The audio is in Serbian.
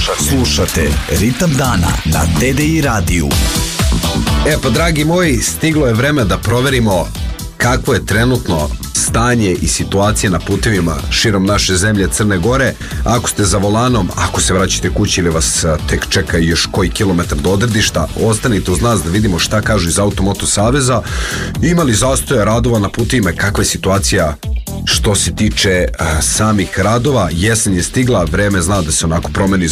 Slušate Ritam dana na TDI radiju. Pa dragi moji, stiglo je vreme da proverimo kakvo je trenutno stanje i situacija na putevima širom naše zemlje Crne Gore. Ako ste za volanom, ako se vraćate kući ili vas tek čeka još koji kilometar do odredišta, ostanite uz nas da vidimo šta kažu iz Automoto Saveza. Ima li zastoja radova na putevima, kakva je situacija što se tiče samih radova? Jesen je stigla, vreme zna da se onako promeni